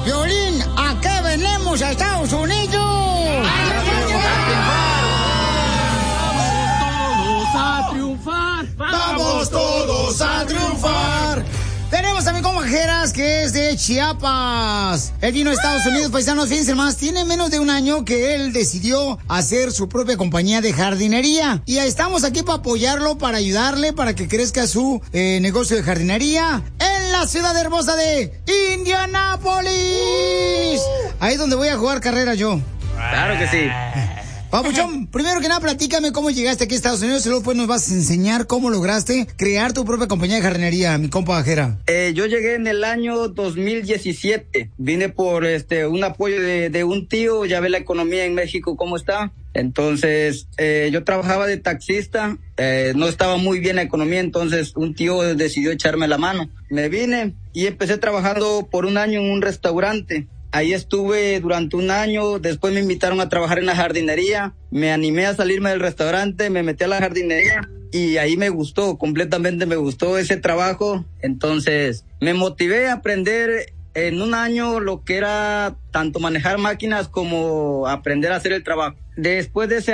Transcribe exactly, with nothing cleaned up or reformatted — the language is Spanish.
Piolín, ¿a qué venimos a Estados Unidos? ¡A triunfar! ¡Vamos todos a triunfar! Tenemos a mi compa Geras, que es de Chiapas. Él vino a Estados Unidos, paisanos, fíjense más, tiene menos de un año que él decidió hacer su propia compañía de jardinería. Y estamos aquí para apoyarlo, para ayudarle, para que crezca su eh, negocio de jardinería en la ciudad hermosa de Indianápolis. Ahí es donde voy a jugar carrera yo. Claro que sí. Papuchón, primero que nada, platícame cómo llegaste aquí a Estados Unidos y luego pues nos vas a enseñar cómo lograste crear tu propia compañía de jardinería, mi compa Jera. Eh, yo llegué en el año dos mil diecisiete. Vine por este un apoyo de, de un tío. Ya ve la economía en México cómo está. Entonces, eh, yo trabajaba de taxista. Eh, no estaba muy bien la economía, entonces un tío decidió echarme la mano. Me vine y empecé trabajando por un año en un restaurante. Ahí estuve durante un año, después me invitaron a trabajar en la jardinería, me animé a salirme del restaurante, me metí a la jardinería y ahí me gustó, completamente me gustó ese trabajo. Entonces me motivé a aprender en un año lo que era tanto manejar máquinas como aprender a hacer el trabajo. Después de ese